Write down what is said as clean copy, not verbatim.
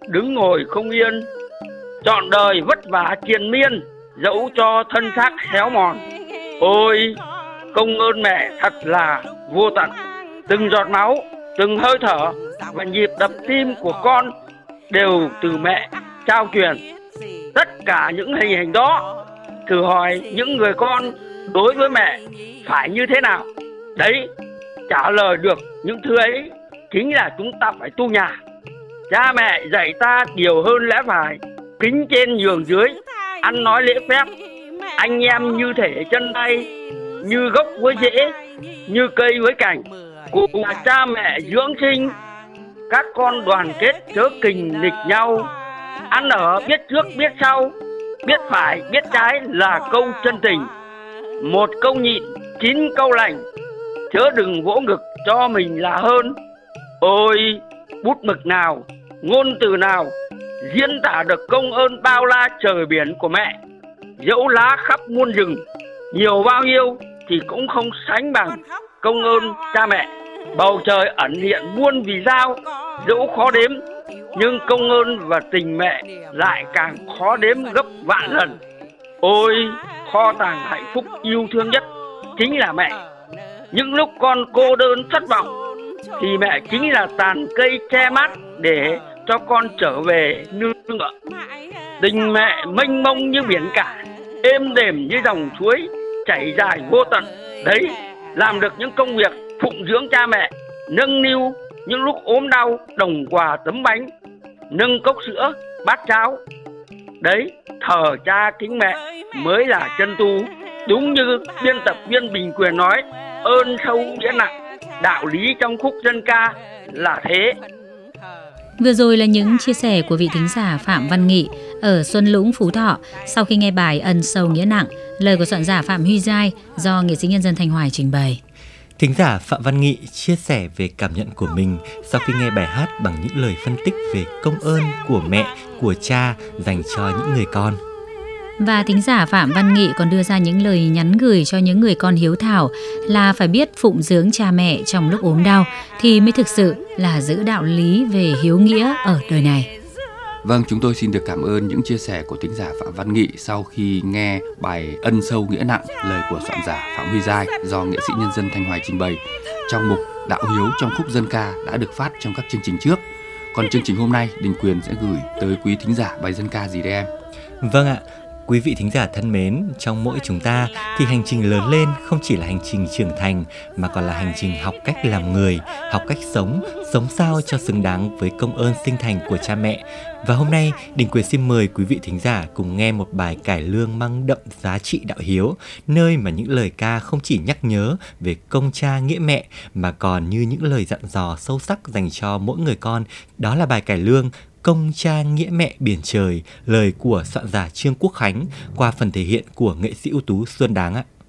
đứng ngồi không yên, trọn đời vất vả triền miên, dẫu cho thân xác héo mòn. Ôi, công ơn mẹ thật là vô tận. Từng giọt máu, từng hơi thở và nhịp đập tim của con đều từ mẹ trao truyền. Tất cả những hình ảnh đó, thử hỏi những người con đối với mẹ phải như thế nào? Đấy, trả lời được những thứ ấy chính là chúng ta phải tu nhà. Cha mẹ dạy ta điều hơn lẽ phải, kính trên nhường dưới, ăn nói lễ phép, anh em như thể chân tay, như gốc với rễ, như cây với cành. Cùng là cha mẹ dưỡng sinh, các con đoàn kết chớ kình địch nhau. Ăn ở biết trước biết sau, biết phải biết trái là câu chân tình. Một câu nhịn, 9 câu lành, chớ đừng vỗ ngực cho mình là hơn. Ôi, bút mực nào, ngôn từ nào diễn tả được công ơn bao la trời biển của mẹ. Dẫu lá khắp muôn rừng, nhiều bao nhiêu thì cũng không sánh bằng công ơn cha mẹ. Bầu trời ẩn hiện muôn vì sao, dẫu khó đếm, nhưng công ơn và tình mẹ lại càng khó đếm gấp vạn lần. Ôi, kho tàng hạnh phúc yêu thương nhất chính là mẹ. Những lúc con cô đơn thất vọng thì mẹ chính là tàn cây che mát để cho con trở về nương tựa. Tình mẹ mênh mông như biển cả, êm đềm như dòng suối chảy dài vô tận. Đấy, làm được những công việc phụng dưỡng cha mẹ, nâng niu những lúc ốm đau, đồng quà tấm bánh, nâng cốc sữa, bát cháo. Đấy, thờ cha kính mẹ mới là chân tu. Đúng như biên tập viên Bình Quyền nói, ơn sâu nghĩa nặng, đạo lý trong khúc dân ca là thế. Vừa rồi là những chia sẻ của vị thính giả Phạm Văn Nghị ở Xuân Lũng, Phú Thọ sau khi nghe bài Ân Sâu Nghĩa Nặng, lời của soạn giả Phạm Huy Giai do nghệ sĩ nhân dân Thanh Hoài trình bày. Thính giả Phạm Văn Nghị chia sẻ về cảm nhận của mình sau khi nghe bài hát bằng những lời phân tích về công ơn của mẹ, của cha dành cho những người con. Và thính giả Phạm Văn Nghị còn đưa ra những lời nhắn gửi cho những người con hiếu thảo là phải biết phụng dưỡng cha mẹ trong lúc ốm đau thì mới thực sự là giữ đạo lý về hiếu nghĩa ở đời này. Vâng, chúng tôi xin được cảm ơn những chia sẻ của thính giả Phạm Văn Nghị sau khi nghe bài Ân Sâu Nghĩa Nặng, lời của soạn giả Phạm Huy Giai do nghệ sĩ nhân dân Thanh Hoài trình bày trong mục Đạo Hiếu trong khúc dân ca đã được phát trong các chương trình trước. Còn chương trình hôm nay, Đình Quyền sẽ gửi tới quý thính giả bài dân ca gì đây em? Vâng ạ. Quý vị thính giả thân mến, trong mỗi chúng ta thì hành trình lớn lên không chỉ là hành trình trưởng thành mà còn là hành trình học cách làm người, học cách sống sao cho xứng đáng với công ơn sinh thành của cha mẹ. Và hôm nay, Đình Quyền xin mời quý vị thính giả cùng nghe một bài cải lương mang đậm giá trị đạo hiếu, nơi mà những lời ca không chỉ nhắc nhớ về công cha nghĩa mẹ mà còn như những lời dặn dò sâu sắc dành cho mỗi người con. Đó là bài cải lương Công cha nghĩa mẹ biển trời, lời của soạn giả Trương Quốc Khánh qua phần thể hiện của nghệ sĩ ưu tú Xuân Đáng ạ.